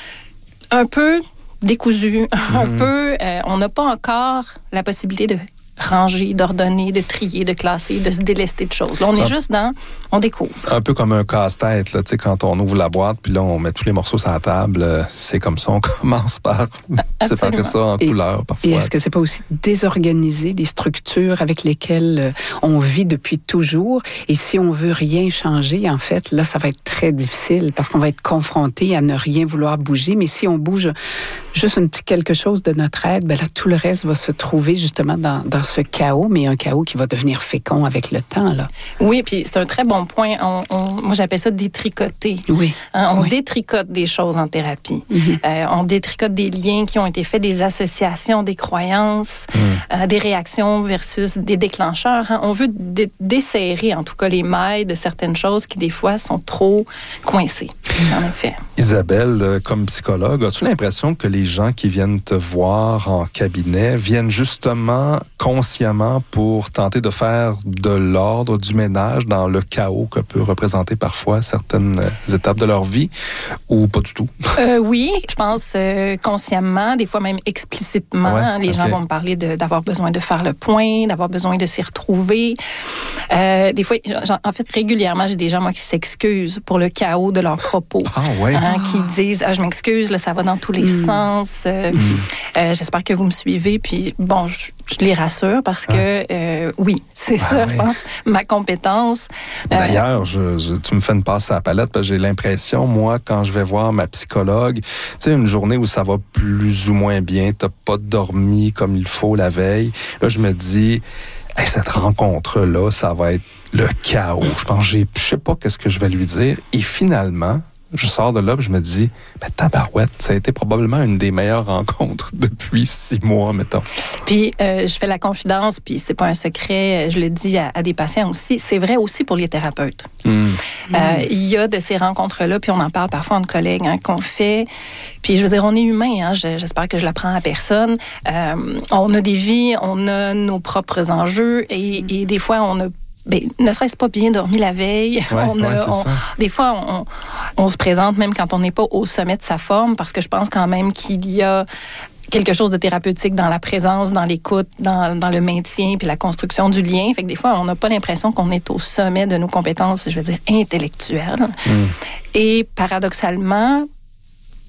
un peu décousu, mm-hmm. un peu... Euh, on n'a pas encore la possibilité de ranger, d'ordonner, de trier, de classer, de se délester de choses. Là, on ça, est juste dans... On découvre. Un peu comme un casse-tête, là, tu sais, quand on ouvre la boîte, puis là, on met tous les morceaux sur la table, euh, c'est comme ça, on commence par séparer ça en et, couleurs, parfois. Et est-ce que c'est pas aussi désorganiser les structures avec lesquelles on vit depuis toujours? Et si on veut rien changer, en fait, là, ça va être très difficile parce qu'on va être confronté à ne rien vouloir bouger. Mais si on bouge juste un petit quelque chose de notre aide, ben là, tout le reste va se trouver justement dans, dans ce chaos, mais un chaos qui va devenir fécond avec le temps, là. Oui, puis c'est un très bon point. On, on, moi, j'appelle ça détricoter. Oui. Hein, on oui. détricote des choses en thérapie. Mm-hmm. Euh, on détricote des liens qui ont été faits, des associations, des croyances, mm. euh, des réactions versus des déclencheurs. Hein. On veut dé- desserrer, en tout cas, les mailles de certaines choses qui, des fois, sont trop coincées. En effet. Isabelle, comme psychologue, as-tu l'impression que les gens qui viennent te voir en cabinet viennent justement consciemment pour tenter de faire de l'ordre, du ménage dans le chaos que peut représenter parfois certaines étapes de leur vie, ou pas du tout? Euh, oui, je pense euh, consciemment, des fois même explicitement. Ouais, les okay. gens vont me parler de, d'avoir besoin de faire le point, d'avoir besoin de s'y retrouver. Euh, des fois, en fait, régulièrement, j'ai des gens, moi, qui s'excusent pour le chaos de leurs propos. Ah, ouais. Hein, qui disent, ah, je m'excuse, là, ça va dans tous les mm. sens. Euh, mm. euh, j'espère que vous me suivez. Puis, bon, je, je les rassure parce que, ah. euh, oui, c'est ah, ça, ouais. je pense, ma compétence. D'ailleurs, euh, je, je, tu me fais une passe à la palette parce que j'ai l'impression, moi, quand je vais voir ma psychologue, tu sais, une journée où ça va plus ou moins bien, t'as pas dormi comme il faut la veille, là, je me dis, hey, cette rencontre-là, ça va être le chaos. Je pense, je sais pas qu'est-ce que je vais lui dire. Et finalement, je sors de là et je me dis, ben, tabarouette, ça a été probablement une des meilleures rencontres depuis six mois, mettons. Puis, euh, je fais la confidence, puis c'est pas un secret, je le dis à, à des patients aussi, c'est vrai aussi pour les thérapeutes. Mm. Euh, il y a de ces rencontres-là, puis on en parle parfois entre collègues, hein, qu'on fait. Puis, je veux dire, on est humain, hein, je, j'espère que je l'apprends à personne. Euh, on a des vies, on a nos propres enjeux, et, et des fois, on a Ben, ne serait-ce pas bien dormi la veille. Ouais, on a, ouais, on, des fois, on, on se présente même quand on n'est pas au sommet de sa forme, parce que je pense quand même qu'il y a quelque chose de thérapeutique dans la présence, dans l'écoute, dans, dans le maintien puis la construction du lien. Fait que des fois, on n'a pas l'impression qu'on est au sommet de nos compétences, je veux dire, intellectuelles. Mm. Et paradoxalement,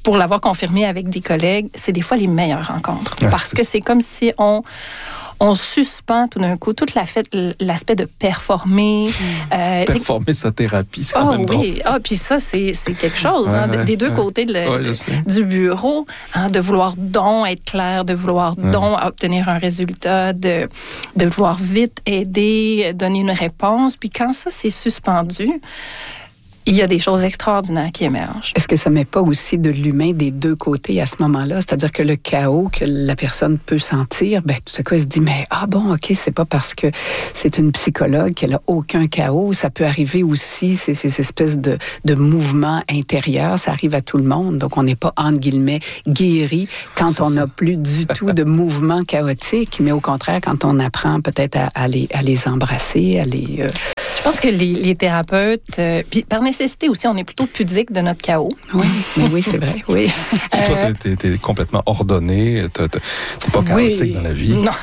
pour l'avoir confirmé avec des collègues, c'est des fois les meilleures rencontres. Ouais, parce c'est que c'est comme si on... on suspend tout d'un coup tout la fait, l'aspect de performer. Euh, performer sa thérapie, c'est quand oh, même oui. drôle. Ah, puis ça, c'est, c'est quelque chose, ouais, hein, ouais, des deux ouais. côtés de le, ouais, de, du bureau, hein, de vouloir donc être clair, de vouloir ouais. donc obtenir un résultat, de, de vouloir vite aider, donner une réponse. Puis quand ça, c'est suspendu, il y a des choses extraordinaires qui émergent. Est-ce que ça ne met pas aussi de l'humain des deux côtés à ce moment-là? C'est-à-dire que le chaos que la personne peut sentir, ben, tout à coup, elle se dit, mais ah bon, OK, c'est pas parce que c'est une psychologue qu'elle n'a aucun chaos. Ça peut arriver aussi, ces, ces espèces de, de mouvements intérieurs. Ça arrive à tout le monde. Donc, on n'est pas, entre guillemets, guéri quand c'est on n'a plus du tout de mouvements chaotiques, mais au contraire, quand on apprend peut-être à, à, les, à les embrasser, à les... Euh, Je pense que les, les thérapeutes, euh, puis par nécessité aussi, on est plutôt pudique de notre chaos. Oui, mais oui, c'est vrai, oui. Et toi, t'es, t'es, t'es complètement ordonné, t'es, t'es pas chaotique oui. dans la vie. Non.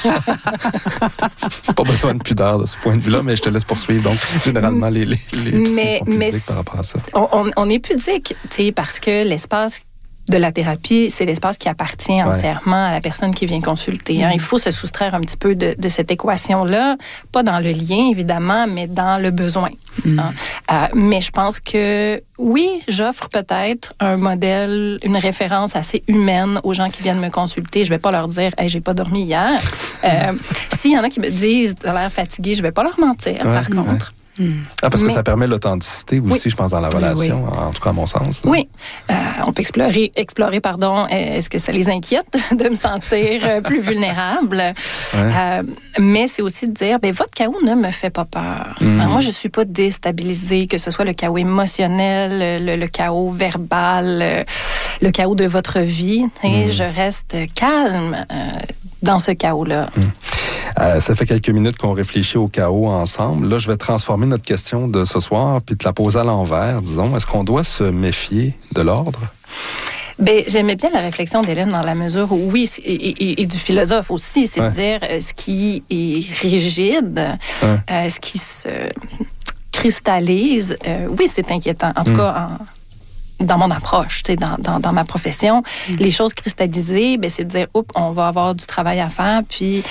Pas besoin de pudeur de ce point de vue-là, mais je te laisse poursuivre. Donc, généralement, les, les, les psys mais, sont pudiques mais par rapport à ça. On, on, on est pudique, tu sais, parce que l'espace de la thérapie, c'est l'espace qui appartient ouais. entièrement à la personne qui vient consulter. Hein. Il faut se soustraire un petit peu de, de cette équation-là, pas dans le lien, évidemment, mais dans le besoin. Mm. Hein. Euh, mais je pense que, oui, j'offre peut-être un modèle, une référence assez humaine aux gens qui viennent me consulter. Je vais pas leur dire « Hey, j'ai pas dormi hier euh, ». S'il y en a qui me disent « T'as l'air fatigué », je vais pas leur mentir, ouais, par ouais. contre. Mmh. Ah, parce Mais, que ça permet l'authenticité aussi, oui. je pense, dans la relation, oui, oui. en tout cas à mon sens. Là. Oui. Euh, on peut explorer, explorer, pardon, est-ce que ça les inquiète de me sentir plus vulnérable? Ouais. Euh, mais c'est aussi de dire, ben, votre chaos ne me fait pas peur. Mmh. Alors, moi, je ne suis pas déstabilisée, que ce soit le chaos émotionnel, le, le chaos verbal, le, le chaos de votre vie. Et mmh. je reste calme euh, dans ce chaos-là. Mmh. Euh, ça fait quelques minutes qu'on réfléchit au chaos ensemble. Là, je vais transformer notre question de ce soir puis te la poser à l'envers, disons. Est-ce qu'on doit se méfier de l'ordre? Bien, j'aimais bien la réflexion d'Hélène dans la mesure où, oui, et, et, et du philosophe aussi, c'est ouais. de dire euh, ce qui est rigide, ouais. euh, ce qui se cristallise, euh, oui, c'est inquiétant. En tout mmh. cas, en... dans mon approche, tu sais, dans, dans, dans ma profession, mmh. les choses cristallisées, ben, c'est de dire, oups, on va avoir du travail à faire, puis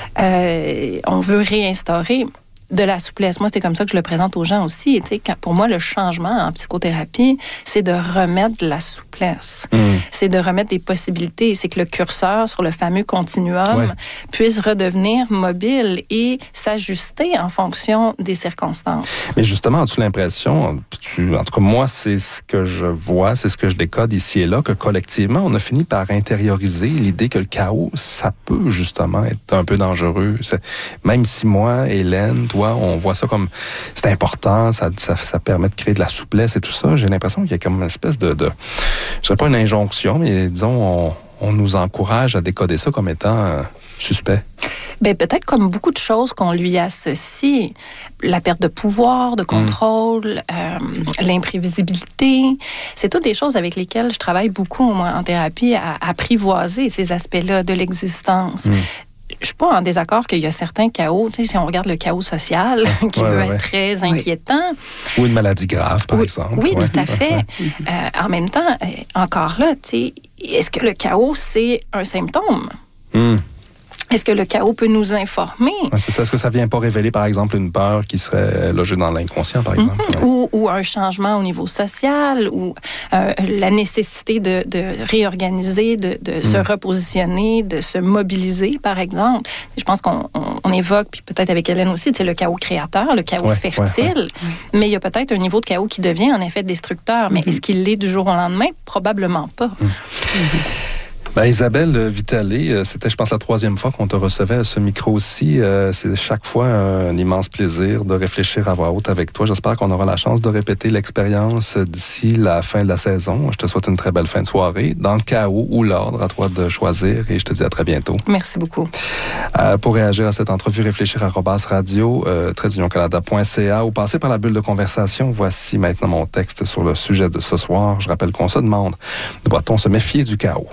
euh, on veut réinstaurer de la souplesse. Moi, c'est comme ça que je le présente aux gens aussi. Tu sais, quand, pour moi, le changement en psychothérapie, c'est de remettre de la souplesse. Mmh. C'est de remettre des possibilités. C'est que le curseur sur le fameux continuum ouais. puisse redevenir mobile et s'ajuster en fonction des circonstances. Mais justement, as-tu l'impression, tu, en tout cas, moi, c'est ce que je vois, c'est ce que je décode ici et là, que collectivement, on a fini par intérioriser l'idée que le chaos, ça peut justement être un peu dangereux. C'est, même si moi, Hélène, toi, on voit ça comme c'est important, ça, ça, ça permet de créer de la souplesse et tout ça. J'ai l'impression qu'il y a comme une espèce de, de je dirais pas une injonction, mais disons, on, on nous encourage à décoder ça comme étant euh, suspect. Bien, peut-être comme beaucoup de choses qu'on lui associe, la perte de pouvoir, de contrôle, mmh. euh, l'imprévisibilité, c'est toutes des choses avec lesquelles je travaille beaucoup, moi, en thérapie, à apprivoiser ces aspects-là de l'existence. Mmh. Je suis pas en désaccord qu'il y a certains chaos, tu sais, si on regarde le chaos social, qui ouais, peut ouais, être ouais. très inquiétant. Ou une maladie grave, par oui, exemple. Oui, ouais. tout à fait. Ouais. Euh, en même temps, encore là, tu sais, est-ce que le chaos, c'est un symptôme? Mm. Est-ce que le chaos peut nous informer? Ouais, c'est ça. Est-ce que ça ne vient pas révéler, par exemple, une peur qui serait logée dans l'inconscient, par exemple? Mm-hmm. Ouais. Ou, ou un changement au niveau social, ou euh, la nécessité de, de réorganiser, de, de mm. se repositionner, de se mobiliser, par exemple. Je pense qu'on on, on évoque, puis peut-être avec Hélène aussi, le chaos créateur, le chaos ouais, fertile, ouais, ouais. mais il y a peut-être un niveau de chaos qui devient en effet destructeur. Mais mm-hmm. est-ce qu'il l'est du jour au lendemain? Probablement pas. Mm. Mm-hmm. Ben, Isabelle Vitale, c'était, je pense, la troisième fois qu'on te recevait à ce micro-ci. C'est chaque fois un immense plaisir de réfléchir à voix haute avec toi. J'espère qu'on aura la chance de répéter l'expérience d'ici la fin de la saison. Je te souhaite une très belle fin de soirée. Dans le chaos ou l'ordre, à toi de choisir. Et je te dis à très bientôt. Merci beaucoup. Euh, pour réagir à cette entrevue, réfléchir à arobase radio, euh, trait d'union canada point c a ou passer par la bulle de conversation. Voici maintenant mon texte sur le sujet de ce soir. Je rappelle qu'on se demande, doit-on se méfier du chaos?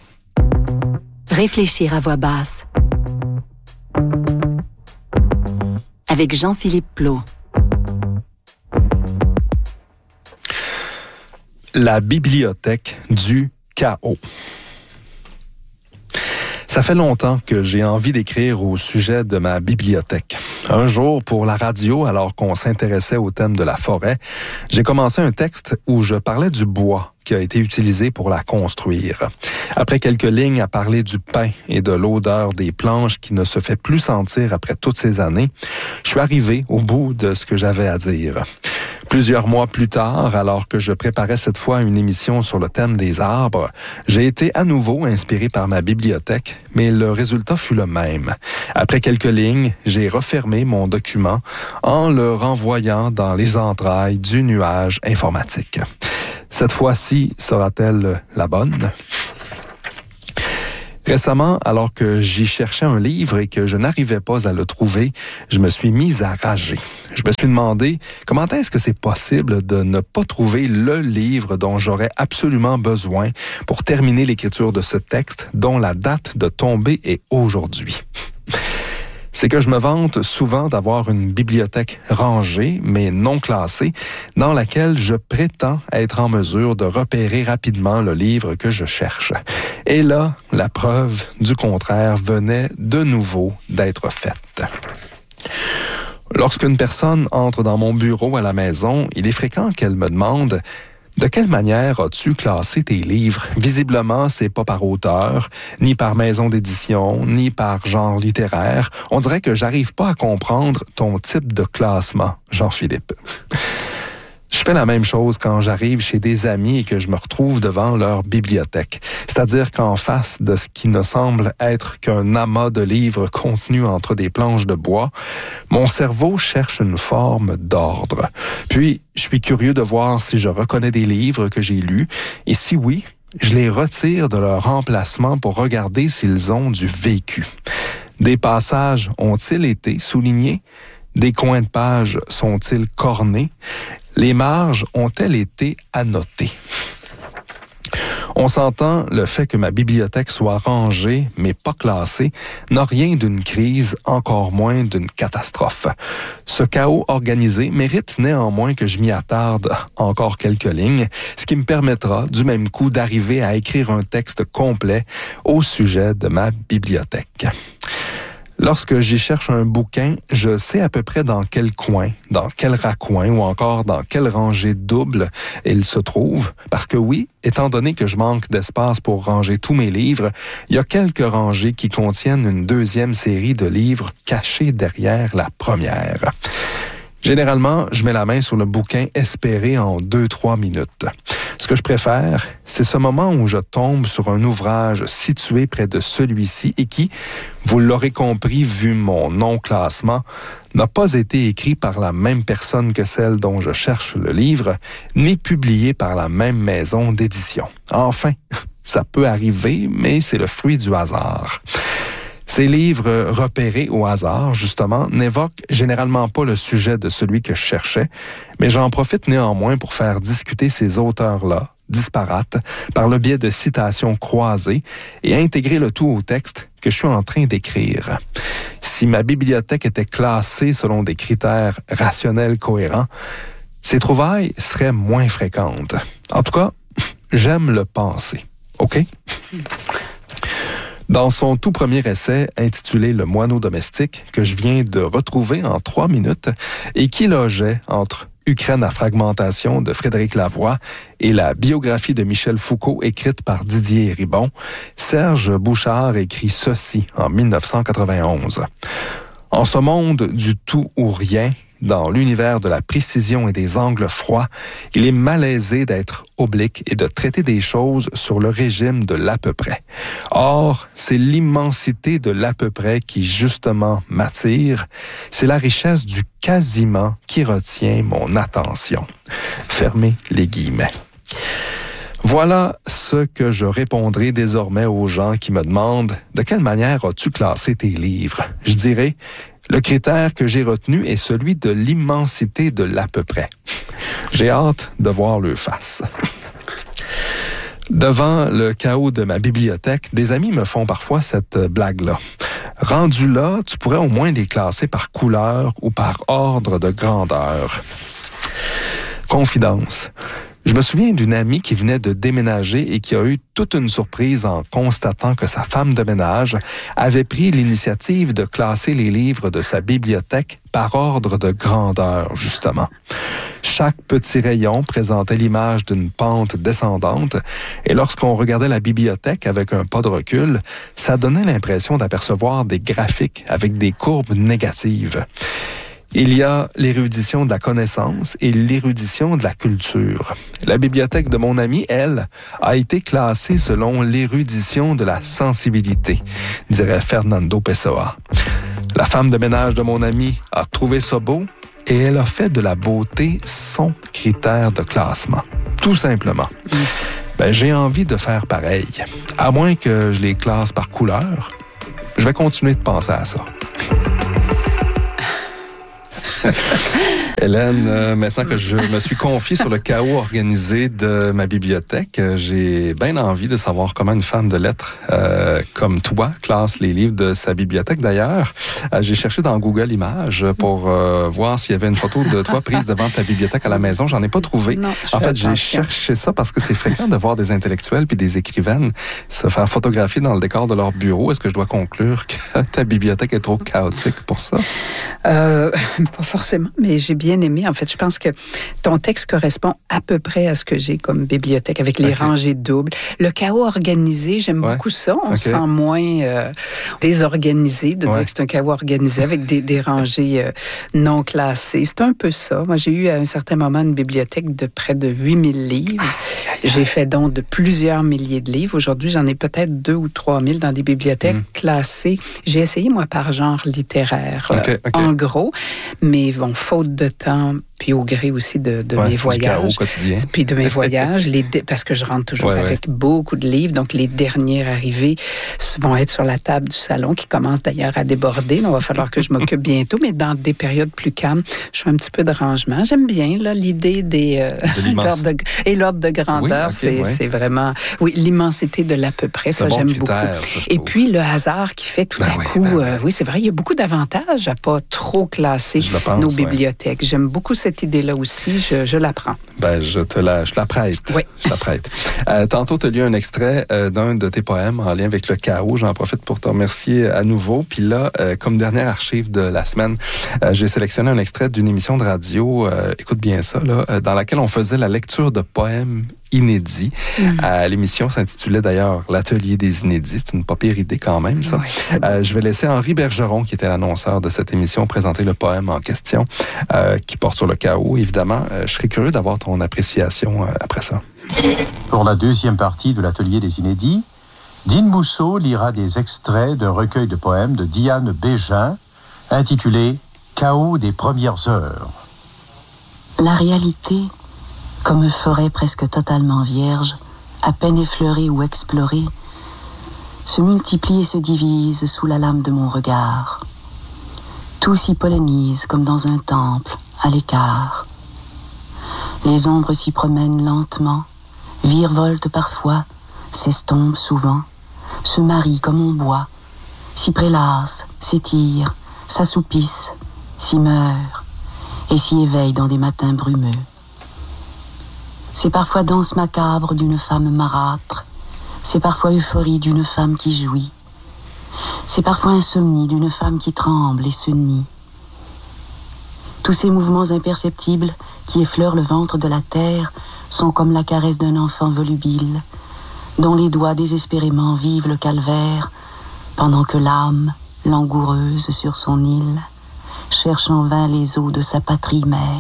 Réfléchir à voix basse. Avec Jean-Philippe Plot. La bibliothèque du chaos. Ça fait longtemps que j'ai envie d'écrire au sujet de ma bibliothèque. Un jour, pour la radio, alors qu'on s'intéressait au thème de la forêt, j'ai commencé un texte où je parlais du bois qui a été utilisé pour la construire. Après quelques lignes à parler du pain et de l'odeur des planches qui ne se fait plus sentir après toutes ces années, je suis arrivé au bout de ce que j'avais à dire. Plusieurs mois plus tard, alors que je préparais cette fois une émission sur le thème des arbres, j'ai été à nouveau inspiré par ma bibliothèque, mais le résultat fut le même. Après quelques lignes, j'ai refermé mon document en le renvoyant dans les entrailles du nuage informatique. Cette fois-ci, sera-t-elle la bonne? Récemment, alors que j'y cherchais un livre et que je n'arrivais pas à le trouver, je me suis mis à rager. Je me suis demandé comment est-ce que c'est possible de ne pas trouver le livre dont j'aurais absolument besoin pour terminer l'écriture de ce texte dont la date de tombée est aujourd'hui. C'est que je me vante souvent d'avoir une bibliothèque rangée, mais non classée, dans laquelle je prétends être en mesure de repérer rapidement le livre que je cherche. Et là, la preuve du contraire venait de nouveau d'être faite. Lorsqu'une personne entre dans mon bureau à la maison, il est fréquent qu'elle me demande « De quelle manière as-tu classé tes livres? » Visiblement, c'est pas par auteur, ni par maison d'édition, ni par genre littéraire. On dirait que j'arrive pas à comprendre ton type de classement, Jean-Philippe. Je fais la même chose quand j'arrive chez des amis et que je me retrouve devant leur bibliothèque. C'est-à-dire qu'en face de ce qui ne semble être qu'un amas de livres contenus entre des planches de bois, mon cerveau cherche une forme d'ordre. Puis, je suis curieux de voir si je reconnais des livres que j'ai lus, et si oui, je les retire de leur emplacement pour regarder s'ils ont du vécu. Des passages ont-ils été soulignés? Des coins de page sont-ils cornés? Les marges ont-elles été annotées? On s'entend, le fait que ma bibliothèque soit rangée, mais pas classée, n'a rien d'une crise, encore moins d'une catastrophe. Ce chaos organisé mérite néanmoins que je m'y attarde encore quelques lignes, ce qui me permettra du même coup d'arriver à écrire un texte complet au sujet de ma bibliothèque. Lorsque j'y cherche un bouquin, je sais à peu près dans quel coin, dans quel raccoin ou encore dans quelle rangée double il se trouve. Parce que oui, étant donné que je manque d'espace pour ranger tous mes livres, il y a quelques rangées qui contiennent une deuxième série de livres cachés derrière la première. Généralement, je mets la main sur le bouquin espéré en deux trois minutes. Ce que je préfère, c'est ce moment où je tombe sur un ouvrage situé près de celui-ci et qui, vous l'aurez compris vu mon non-classement, n'a pas été écrit par la même personne que celle dont je cherche le livre, ni publié par la même maison d'édition. Enfin, ça peut arriver, mais c'est le fruit du hasard. Ces livres repérés au hasard, justement, n'évoquent généralement pas le sujet de celui que je cherchais, mais j'en profite néanmoins pour faire discuter ces auteurs-là, disparates, par le biais de citations croisées et intégrer le tout au texte que je suis en train d'écrire. Si ma bibliothèque était classée selon des critères rationnels cohérents, ces trouvailles seraient moins fréquentes. En tout cas, j'aime le penser. OK? Dans son tout premier essai, intitulé « Le moineau domestique », que je viens de retrouver en trois minutes et qui logeait entre Ukraine à fragmentation de Frédéric Lavoie et la biographie de Michel Foucault écrite par Didier Ribon, Serge Bouchard écrit ceci en dix-neuf cent quatre-vingt-onze. « En ce monde du tout ou rien, dans l'univers de la précision et des angles froids, il est malaisé d'être oblique et de traiter des choses sur le régime de l'à peu près. Or, c'est l'immensité de l'à peu près qui justement m'attire. C'est la richesse du quasiment qui retient mon attention. » Fermez les guillemets. Voilà ce que je répondrai désormais aux gens qui me demandent « De quelle manière as-tu classé tes livres? » Je dirais « Le critère que j'ai retenu est celui de l'immensité de l'à peu près. » J'ai hâte de voir leur face. Devant le chaos de ma bibliothèque, des amis me font parfois cette blague-là. Rendu là, tu pourrais au moins les classer par couleur ou par ordre de grandeur. Confidence. Je me souviens d'une amie qui venait de déménager et qui a eu toute une surprise en constatant que sa femme de ménage avait pris l'initiative de classer les livres de sa bibliothèque par ordre de grandeur, justement. Chaque petit rayon présentait l'image d'une pente descendante et lorsqu'on regardait la bibliothèque avec un pas de recul, ça donnait l'impression d'apercevoir des graphiques avec des courbes négatives. Il y a l'érudition de la connaissance et l'érudition de la culture. La bibliothèque de mon ami, elle, a été classée selon l'érudition de la sensibilité, dirait Fernando Pessoa. La femme de ménage de mon ami a trouvé ça beau et elle a fait de la beauté son critère de classement. Tout simplement. Ben, j'ai envie de faire pareil. À moins que je les classe par couleur, je vais continuer de penser à ça. Hélène, euh, maintenant que je me suis confié sur le chaos organisé de ma bibliothèque, euh, j'ai bien envie de savoir comment une femme de lettres euh, comme toi classe les livres de sa bibliothèque. D'ailleurs, euh, j'ai cherché dans Google Images pour euh, voir s'il y avait une photo de toi prise devant ta bibliothèque à la maison. J'en ai pas trouvé. Non, en fait, j'ai cherché ça parce que c'est fréquent de voir des intellectuels puis des écrivaines se faire photographier dans le décor de leur bureau. Est-ce que je dois conclure que ta bibliothèque est trop chaotique pour ça? Euh, pas forcément, mais j'ai bien aimé. En fait, je pense que ton texte correspond à peu près à ce que j'ai comme bibliothèque, avec les okay. rangées doubles. Le chaos organisé, j'aime ouais. beaucoup ça. On okay. se sent moins euh, désorganisé de ouais. dire que c'est un chaos organisé avec des, des rangées euh, non classées. C'est un peu ça. Moi, j'ai eu à un certain moment une bibliothèque de près de huit mille livres. J'ai fait don de plusieurs milliers de livres. Aujourd'hui, j'en ai peut-être deux ou trois mille dans des bibliothèques mmh. classées. J'ai essayé, moi, par genre littéraire, okay, euh, okay. en gros. Mais bon, faute de temps, puis au gré aussi de, de ouais, mes voyages. Puis de mes voyages, les dé... parce que je rentre toujours ouais, avec ouais. beaucoup de livres. Donc, les dernières arrivées vont être sur la table du salon, qui commence d'ailleurs à déborder. Il va falloir que je m'occupe bientôt. Mais dans des périodes plus calmes, je fais un petit peu de rangement. J'aime bien là, l'idée des... Euh, de l'ordre de... Et l'ordre de grandeur, oui, okay, c'est, ouais. c'est vraiment... Oui, l'immensité de l'à peu près, c'est ça, bon j'aime critère, beaucoup. Ça, et puis, le hasard qui fait tout ben à oui, coup... Ben euh, oui, c'est vrai, il y a beaucoup d'avantages à pas trop classer pense, nos bibliothèques. Ouais. J'aime beaucoup cette idée-là aussi, je, je la prends. Ben, je te la, je la prête. Oui. Je la prête. Euh, tantôt, tu as lu un extrait euh, d'un de tes poèmes en lien avec le chaos. J'en profite pour te remercier à nouveau. Puis là, euh, comme dernière archive de la semaine, euh, j'ai sélectionné un extrait d'une émission de radio, euh, écoute bien ça, là, euh, dans laquelle on faisait la lecture de poèmes inédits. Mmh. Euh, l'émission s'intitulait d'ailleurs l'Atelier des inédits. C'est une pas pire idée quand même, ça. Oui, euh, je vais laisser Henri Bergeron, qui était l'annonceur de cette émission, présenter le poème en question, euh, qui porte sur le chaos, évidemment. Euh, je serais curieux d'avoir ton appréciation euh, après ça. Pour la deuxième partie de l'Atelier des inédits, Dean Mousseau lira des extraits d'un recueil de poèmes de Diane Bégin, intitulé « Chaos des premières heures ». La réalité, comme forêt presque totalement vierge, à peine effleurée ou explorée, se multiplie et se divise sous la lame de mon regard. Tout s'y pollinise comme dans un temple, à l'écart. Les ombres s'y promènent lentement, virevoltent parfois, s'estompent souvent, se marient comme on boit, s'y prélassent, s'étirent, s'assoupissent, s'y meurent et s'y éveillent dans des matins brumeux. C'est parfois danse macabre d'une femme marâtre, c'est parfois euphorie d'une femme qui jouit, c'est parfois insomnie d'une femme qui tremble et se nie. Tous ces mouvements imperceptibles qui effleurent le ventre de la terre sont comme la caresse d'un enfant volubile, dont les doigts désespérément vivent le calvaire, pendant que l'âme, langoureuse sur son île, cherche en vain les eaux de sa patrie mère.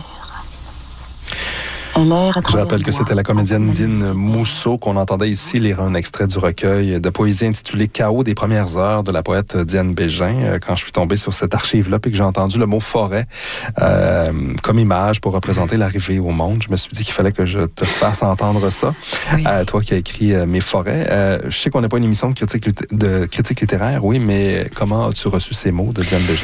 Je rappelle que c'était la comédienne Dean Mousseau qu'on entendait ici lire un extrait du recueil de poésie intitulé « Chaos des premières heures » de la poète Diane Bégin. Quand je suis tombé sur cette archive-là puis que j'ai entendu le mot « forêt euh, » comme image pour représenter l'arrivée au monde, je me suis dit qu'il fallait que je te fasse entendre ça. Oui. Euh, toi qui as écrit euh, « Mes forêts euh, ». Je sais qu'on n'est pas une émission de critique, de critique littéraire, oui, mais comment as-tu reçu ces mots de Diane Bégin?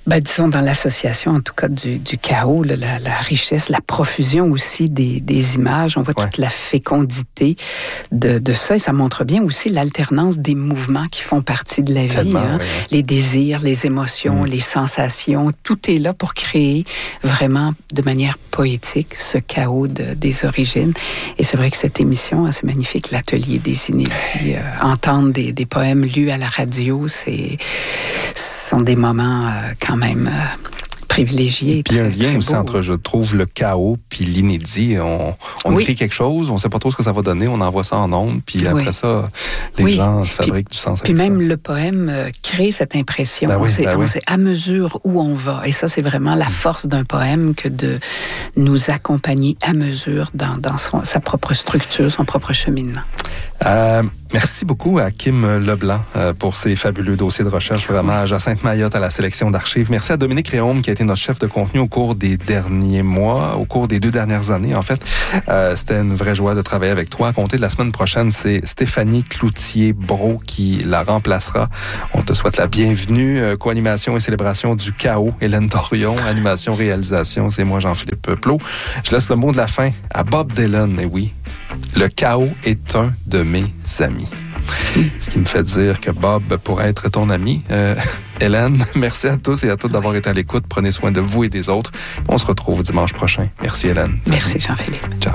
Ben, disons, dans l'association, en tout cas, du, du chaos, là, la, la richesse, la profusion aussi des, des images. On voit ouais. toute la fécondité de, de ça. Et ça montre bien aussi l'alternance des mouvements qui font partie de la vie. Hein. Ouais. Les désirs, les émotions, mmh. les sensations. Tout est là pour créer vraiment, de manière poétique, ce chaos de, des origines. Et c'est vrai que cette émission, c'est magnifique, l'Atelier des inédits. Euh, entendre des, des poèmes lus à la radio, c'est... Ce sont des moments euh, quand même euh, privilégiés. Et puis un lien aussi entre, je trouve, le chaos puis l'inédit. On, on oui. écrit quelque chose, on ne sait pas trop ce que ça va donner, on envoie ça en ondes, puis oui. après ça, les oui. gens se fabriquent puis, du sens. Puis même ça. Le poème euh, crée cette impression. Ben oui, on, sait, ben on oui. sait à mesure où on va. Et ça, c'est vraiment la force d'un poème que de nous accompagner à mesure dans, dans son, sa propre structure, son propre cheminement. Euh, merci beaucoup à Kim Leblanc euh, pour ses fabuleux dossiers de recherche, vraiment à Jacinthe Mayotte à la sélection d'archives. Merci à Dominique Réaume qui a été notre chef de contenu au cours des derniers mois, au cours des deux dernières années en fait. Euh, c'était une vraie joie de travailler avec toi. À compter de la semaine prochaine, c'est Stéphanie Cloutier-Brault qui la remplacera. On te souhaite la bienvenue. Euh, co-animation et célébration du chaos, Hélène Dorion. Animation, réalisation, c'est moi Jean-Philippe Plot. Je laisse le mot de la fin à Bob Dylan, et oui. Le chaos est un de mes amis. Ce qui me fait dire que Bob pourrait être ton ami. Euh, Hélène, merci à tous et à toutes d'avoir été à l'écoute. Prenez soin de vous et des autres. On se retrouve dimanche prochain. Merci Hélène. Merci Jean-Philippe. Ciao.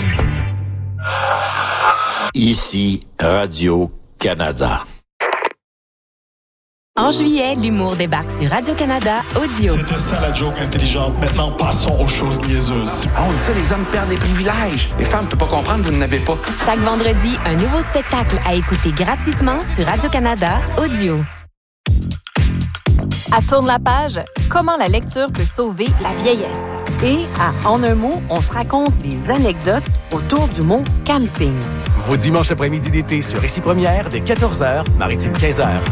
Ici Radio-Canada. En juillet, l'humour débarque sur Radio-Canada Audio. C'était ça la joke intelligente. Maintenant, passons aux choses niaiseuses. Ah, on dit ça, les hommes perdent des privilèges. Les femmes ne peuvent pas comprendre, vous n'avez pas. Chaque vendredi, un nouveau spectacle à écouter gratuitement sur Radio-Canada Audio. À Tourne la page, comment la lecture peut sauver la vieillesse. Et à En un mot, on se raconte des anecdotes autour du mot camping. Vos dimanches après-midi d'été sur Récit Première dès quatorze heures, Maritime quinze heures.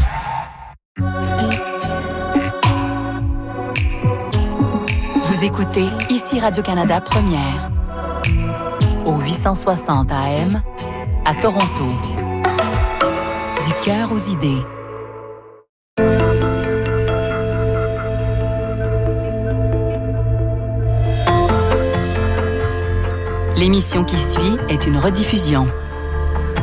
Vous écoutez ici Radio-Canada Première au huit cent soixante A M à Toronto. Du cœur aux idées. L'émission qui suit est une rediffusion.